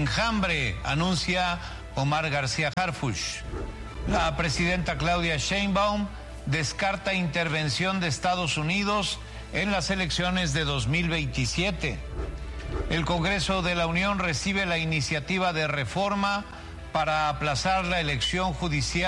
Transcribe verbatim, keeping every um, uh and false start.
enjambre, anuncia Omar García Harfuch. La presidenta Claudia Sheinbaum descarta intervención de Estados Unidos en las elecciones de dos mil veintisiete. El Congreso de la Unión recibe la iniciativa de reforma para aplazar la elección judicial